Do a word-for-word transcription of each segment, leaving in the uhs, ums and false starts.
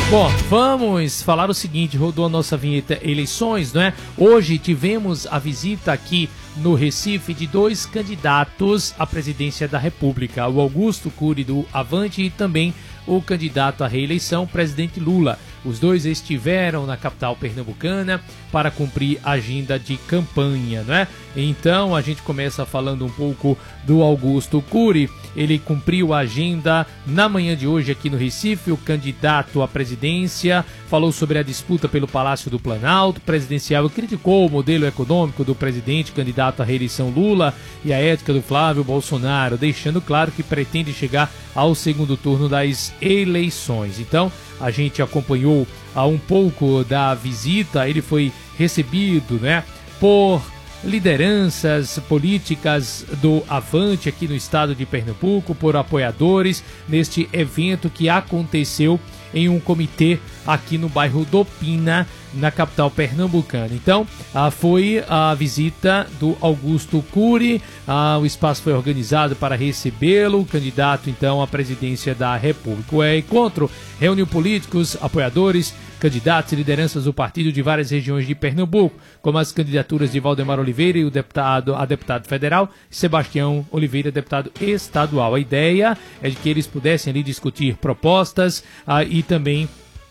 Bom, vamos falar o seguinte, rodou a nossa vinheta eleições, não é? Hoje tivemos a visita aqui no Recife de dois candidatos à presidência da República, o Augusto Cury do Avante e também o candidato à reeleição, o presidente Lula. Os dois estiveram na capital pernambucana para cumprir a agenda de campanha, não é? Então a gente começa falando um pouco do Augusto Cury. Ele cumpriu a agenda na manhã de hoje aqui no Recife. O candidato à presidência falou sobre a disputa pelo Palácio do Planalto presidencial, criticou o modelo econômico do presidente candidato à reeleição Lula e a ética do Flávio Bolsonaro, deixando claro que pretende chegar ao segundo turno das eleições. Então a gente acompanhou a um pouco da visita. Ele foi recebido, né, por lideranças políticas do Avante aqui no estado de Pernambuco, por apoiadores neste evento que aconteceu em um comitê aqui no bairro do Pina, na capital pernambucana. Então, ah, foi a visita do Augusto Cury, ah, o espaço foi organizado para recebê-lo, o candidato então à presidência da República. O encontro reuniu políticos, apoiadores, candidatos e lideranças do partido de várias regiões de Pernambuco, como as candidaturas de Valdemar Oliveira e o deputado a deputado federal, Sebastião Oliveira, deputado estadual. A ideia é de que eles pudessem ali discutir propostas ah, e também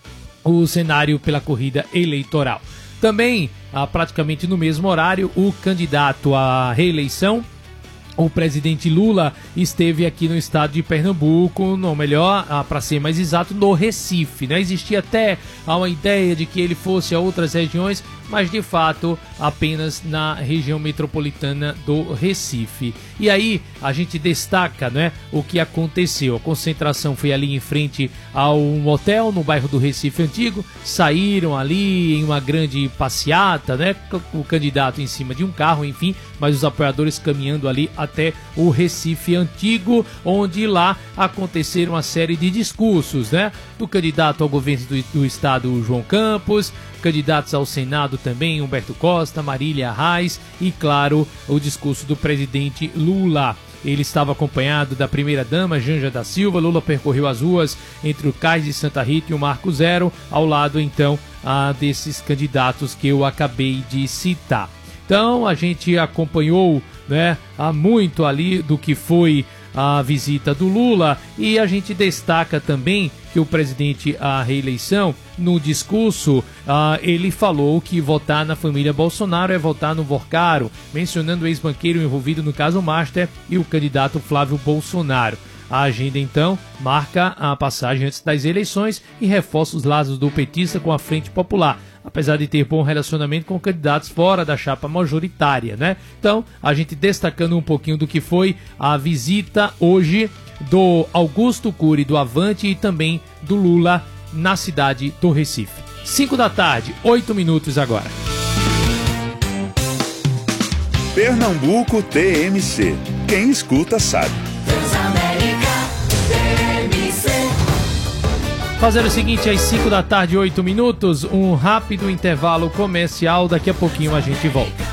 o cenário pela corrida eleitoral. Também, ah, praticamente no mesmo horário, o candidato à reeleição, o presidente Lula, esteve aqui no estado de Pernambuco, ou melhor, ah, para ser mais exato, no Recife, né? Existia até ah, uma ideia de que ele fosse a outras regiões, mas de fato apenas na região metropolitana do Recife. E aí a gente destaca, né, o que aconteceu. A concentração foi ali em frente ao motel no bairro do Recife Antigo. Saíram ali em uma grande passeata, né, o candidato em cima de um carro, enfim, mas os apoiadores caminhando ali até o Recife Antigo, onde lá aconteceram uma série de discursos, né, do candidato ao governo do, do estado, João Campos, candidatos ao Senado também, Humberto Costa, Marília Reis e, claro, o discurso do presidente Lula. Ele estava acompanhado da primeira-dama, Janja da Silva. Lula percorreu as ruas entre o Cais de Santa Rita e o Marco Zero, ao lado, então, ah, desses candidatos que eu acabei de citar. Então, a gente acompanhou, né, há muito ali do que foi a visita do Lula, e a gente destaca também que o presidente à reeleição, no discurso, uh, ele falou que votar na família Bolsonaro é votar no Vorcaro, mencionando o ex-banqueiro envolvido no caso Master e o candidato Flávio Bolsonaro. A agenda, então, marca a passagem antes das eleições e reforça os laços do petista com a Frente Popular, apesar de ter bom relacionamento com candidatos fora da chapa majoritária, né? Então, a gente destacando um pouquinho do que foi a visita hoje do Augusto Cury do Avante e também do Lula na cidade do Recife. cinco da tarde, oito minutos agora. Pernambuco T M C. Quem escuta sabe. Fazer o seguinte, às cinco da tarde, oito minutos, um rápido intervalo comercial. Daqui a pouquinho a gente volta.